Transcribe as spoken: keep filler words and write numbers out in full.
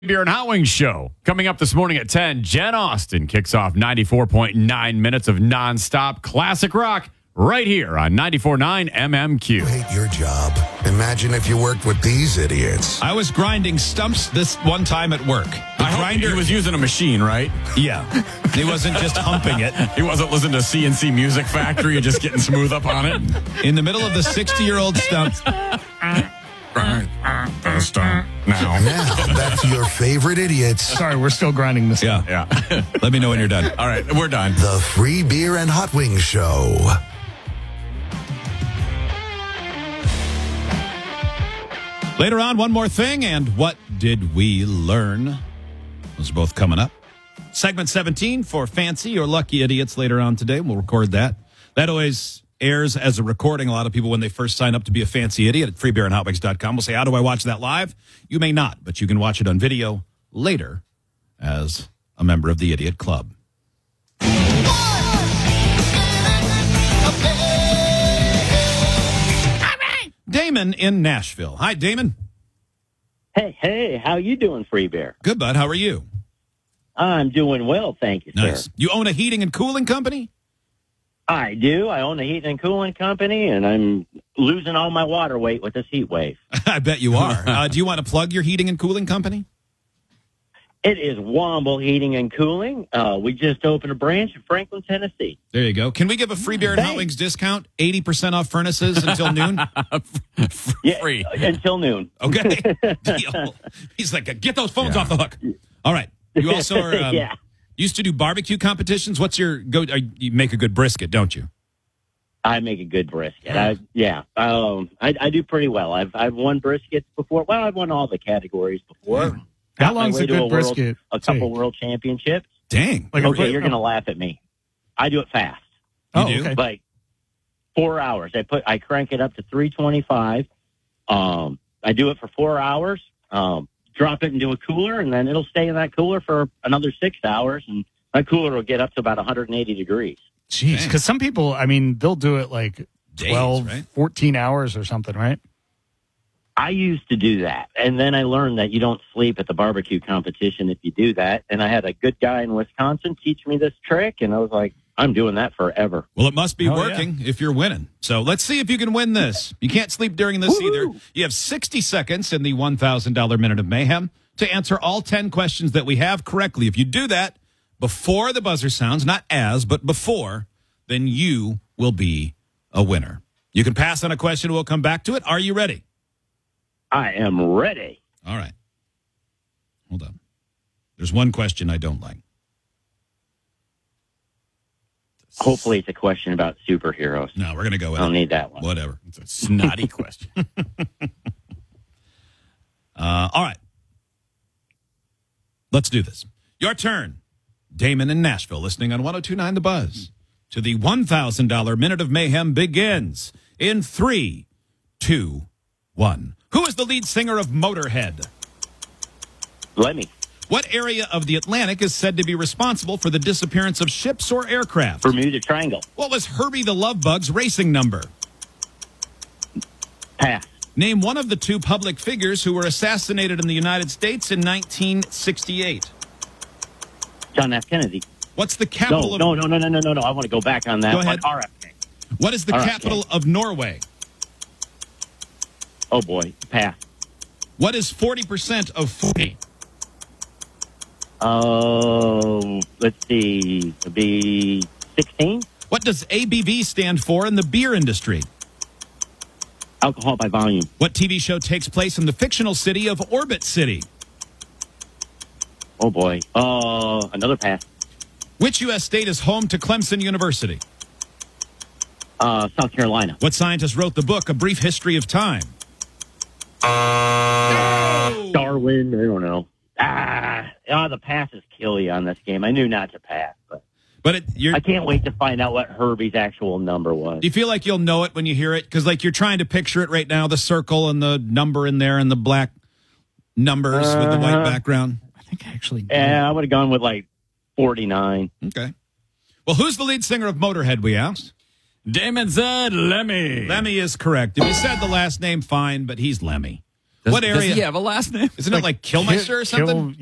Beer and Hot Wings show coming up this morning at ten. Jen Austen kicks off ninety-four point nine minutes of nonstop classic rock right here on ninety-four point nine M M Q. You hate your job. Imagine if you worked with these idiots. I was grinding stumps this one time at work. The I grinder he was using a machine, right? Yeah. He wasn't just humping it. He wasn't listening to C N C Music Factory and just getting smooth up on it. In the middle of the sixty-year-old stump. Right. Uh, stump now. Now, that's your favorite idiots. Sorry, we're still grinding this. Yeah. Yeah. Let me know when you're done. All right, we're done. The Free Beer and Hot Wings Show. Later on, one more thing, and what did we learn? Those are both coming up. Segment seventeen for Fancy or Lucky Idiots later on today. We'll record that. That always airs as a recording. A lot of people, when they first sign up to be a Fancy Idiot at free beer and hot wings dot com, will say, how do I watch that live? You may not, but you can watch it on video later as a member of the Idiot Club. Damon in Nashville. Hi, Damon. Hey, hey, how you doing, Free Bear? Good, bud. How are you? I'm doing well, thank you, Nice. sir. You own a heating and cooling company? I do. I own a heating and cooling company, and I'm losing all my water weight with this heat wave. I bet you are. Uh, do you want to plug your heating and cooling company? It is Womble Heating and Cooling. Uh, we just opened a branch in Franklin, Tennessee. There you go. Can we give a free beer and hot Thanks. wings discount? eighty percent off furnaces until noon? Yeah, Free. until noon. Okay. Deal. He's like, get those phones Yeah. off the hook. All right. You also are, um, Yeah. used to do barbecue competitions. What's your go? Uh, you make a good brisket, don't you? I make a good brisket. I, yeah, um, I, I do pretty well. I've I've won briskets before. Well, I've won all the categories before. Yeah. How Got my long's way a to good world- brisket A couple take? world championships. Dang. Like Okay, a, you're going to laugh at me. I do it fast. Oh, You do? okay. Like four hours. I put I crank it up to three twenty-five. Um, I do it for four hours. Um, drop it into a cooler, and then it'll stay in that cooler for another six hours, and that cooler will get up to about one hundred eighty degrees. Jeez, Dang. because some people, I mean, they'll do it like Days, twelve, right? fourteen hours or something, right? I used to do that, and then I learned that you don't sleep at the barbecue competition if you do that. And I had a good guy in Wisconsin teach me this trick, and I was like, I'm doing that forever. Well, it must be Oh, working if you're winning. So let's see if you can win this. You can't sleep during this either. You have sixty seconds in the one thousand dollars Minute of Mayhem to answer all ten questions that we have correctly. If you do that before the buzzer sounds, not as, but before, then you will be a winner. You can pass on a question. We'll come back to it. Are you ready? I am ready. All right. Hold on. There's one question I don't like. Hopefully, it's a question about superheroes. No, we're going to go I with don't it. need that one. Whatever. It's a snotty question. Uh, all right. Let's do this. Your turn. Damon in Nashville, listening on one oh two point nine The Buzz. To the one thousand dollars Minute of Mayhem begins in three, two, one. Who is the lead singer of Motorhead? Let me. What area of the Atlantic is said to be responsible for the disappearance of ships or aircraft? Bermuda Triangle. What was Herbie the Love Bug's racing number? Pass. Name one of the two public figures who were assassinated in the United States in nineteen sixty-eight. John F. Kennedy. What's the capital No, of no, no, no, no, no, no, no. I want to go back on that. Go ahead. On R F K. What is the All right, capital okay. of Norway? Oh, boy. Pass. What is forty percent of forty? Oh, let's see. It'd be sixteen. What does A B V stand for in the beer industry? Alcohol by volume. What T V show takes place in the fictional city of Orbit City? Oh, boy. Uh, another pass. Which U S state is home to Clemson University? Uh, South Carolina. What scientist wrote the book A Brief History of Time? Darwin. I don't know. Ah, oh, the passes kill you on this game. I knew not to pass, but But it, you're, I can't wait to find out what Herbie's actual number was. do you feel like you'll know it when you hear it? Because like you're trying to picture it right now, the circle and the number in there and the black numbers with the white Uh-huh. background. I think I actually did. Yeah, I would have gone with like forty-nine. Okay. Well, who's the lead singer of Motorhead, we asked? Damon said Lemmy. Lemmy is correct. If you said the last name, fine, but he's Lemmy. Does, What Does area? he have a last name? Isn't it like Killmeister or something? Kill-